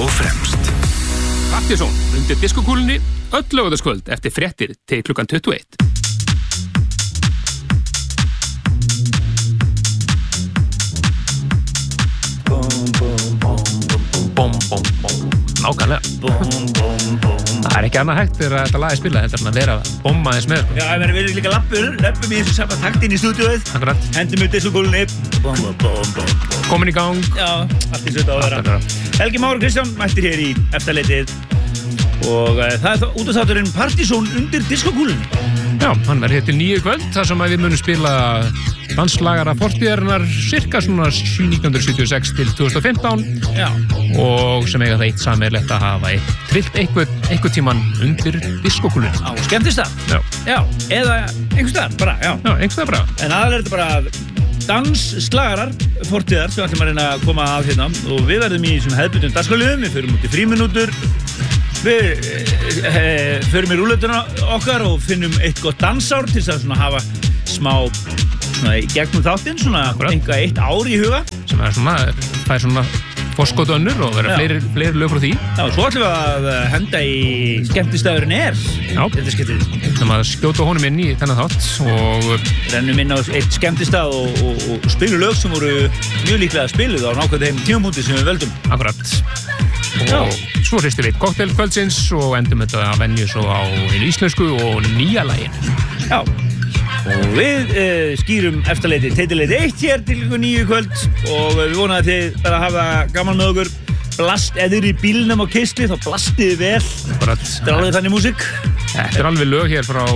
og fremst. Partíson undir diskokúlunni öll laugardagskvöld eftir fréttir til klukkan 21. Nákvæmlega. Það ekki annað hægt þegar þetta lag er spilað heldur en að vera bomma þess með. Já, við erum líka löppum í þessu sama takt inn í stúdíóið. Akkurat. Hendum út þessu gólunni. Komin í gang. Já, allt í sötu á að vera. Helgi Már Kristján mættir hér í eftirleitið og það er út af þátturinn Partíson undir diskokúlunni. Já, hann verður hér til 9 kvöld þar sem við munum spila danslagara fortíðarinnar cirka svona 1976 til 2015. Já. Og sem eiga það eitt sameiginlegt að hafa trillt einhvern tíman undir diskokúlunni. Á skemmtistað. Já. Já, eða einhvers staðar bara, já. Já, einhvers staðar bara. En aðalega er þetta bara dansslagarar fortíðar sem ætlum að reyna að koma að hérna og við verðum í þessum hefðbundum dagskrárliðum, við förum út í frímínútur. Við förum í rúleituna okkar og finnum eitt gott dansár til þess að svona hafa smá svona í gegnum þáttinn, svona einhvað eitt ár í huga. Sem er svona, fær svona forskot önnur og vera fleiri lög frá því. Já, svo ætlum við að henda í skemmtistæðurinn Já. Þetta skemmtið. Við ætlum að skjóta honum inn í þennan þátt og rennum inn á eitt skemmtistað og spilum lög sem voru mjög líklega spiluð á nákvæmlega þeim tímapunkti sem við völdum. Akkurat. Og svo hristum við kokteilkvöldsins og endum þetta að venju svo á einu íslensku og nýja lagin. Já, og við skýrum eftirleiti teitileiti 1 hér til 9 kvöld og við vonum að þið bara hafa gaman með okkur. Blast, eða þið eru í bílnum á Kistli þá blastiði vel. Akkurat. Þetta er alveg þannig músík. Þetta er alveg lög hér frá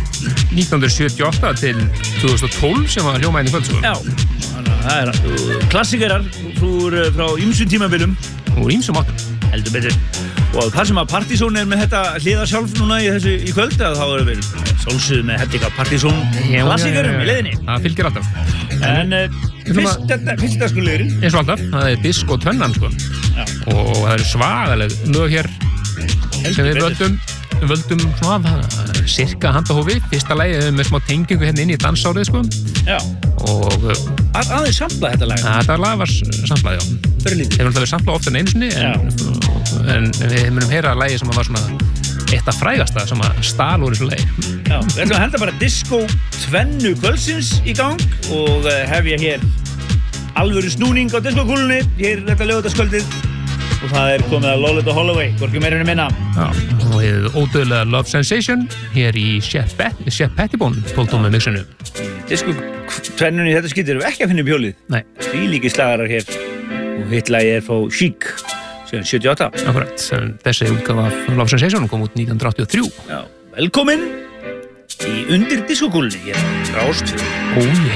1978 til 2012 sem var hljóma inn í kvöld. Já, þannig að það er klassikerar frá ýmsum tímabilum. Úr ýmsum áttum. Heldur betur. Og þar sem að Partíson er með þetta hliðar sjálf núna í kvöld að þá erum við sólsuð með hellinga Partíson klassikerum í leiðinni. Það fylgir alltaf. En fyrst dagskrárliðurinn. Eins og alltaf, það er diskotvennan sko. Já. Og það eru svagaleg lög hér sem við völdum svona cirka handahófi. Fyrsta lagið með smá tengingu hérna inn í dansárið sko. Já. Og aðeins samplað þetta lag. Þetta lag var samplað, já. Fyrir lítið. Þeir voru alltaf samplað ofta en einu sinni en við munum heyra lagið sem var svona eitt af frægasta sem að stál úr þessu lagi. Já, við ætlum að henda bara disco tvennu kvöldsins í gang og hef ég hér alvöru snúning á diskokúlunni hér þetta laugardagskvöldið og það er komið að Lolita Holloway, hvorki meira en minna. Já, og hefur ódöðlega Love Sensation hér í Chef Pettibone 12 mixinu. Disko tvennunni í þetta skipti erum við ekki að finna upp hjólið. Nei. Því líki slagarar hér og hitt lagi er frá Chic síðan 78. Akkurat, þessi útgáfa af Love Sensation kom út 1983. Já, velkomin í undir diskokúlunni hér, Rást. Ó,